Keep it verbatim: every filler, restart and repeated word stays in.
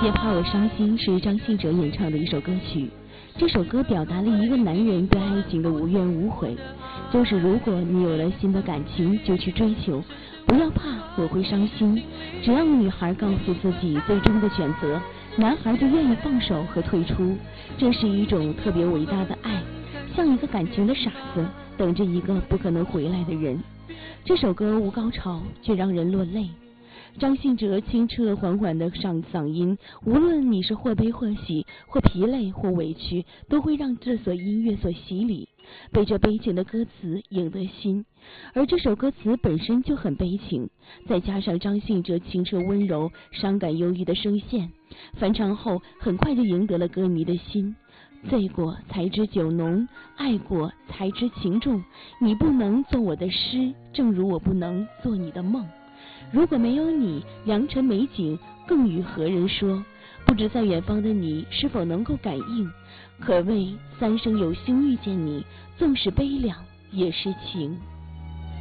别怕我伤心是张信哲演唱的一首歌曲。这首歌表达了一个男人对爱情的无怨无悔，就是如果你有了新的感情就去追求，不要怕我会伤心，只要女孩告诉自己最终的选择，男孩就愿意放手和退出。这是一种特别伟大的爱，像一个感情的傻子等着一个不可能回来的人。这首歌无高潮却让人落泪，张信哲清澈缓缓的上嗓音，无论你是或悲或喜，或疲累或委屈，都会让这首音乐所洗礼，被这悲情的歌词赢得心。而这首歌词本身就很悲情，再加上张信哲清澈温柔、伤感忧郁的声线，翻唱后很快就赢得了歌迷的心。醉过才知酒浓，爱过才知情重，你不能做我的诗，正如我不能做你的梦。如果没有你，良辰美景更与何人说？不知在远方的你是否能够感应？可谓三生有幸遇见你，纵使悲凉也是情。